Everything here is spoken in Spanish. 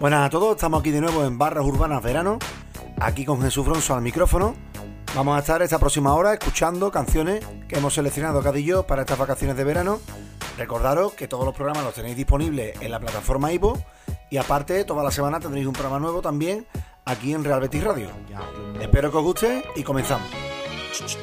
Buenas a todos, estamos aquí de nuevo en Barras Urbanas Verano, aquí con Jesús Bronzo al micrófono. Vamos a estar esta próxima hora escuchando canciones que hemos seleccionado cada y yo para estas vacaciones de verano. Recordaros que todos los programas los tenéis disponibles en la plataforma iVoox y aparte toda la semana tendréis un programa nuevo también aquí en Real Betis Radio. Espero que os guste y comenzamos.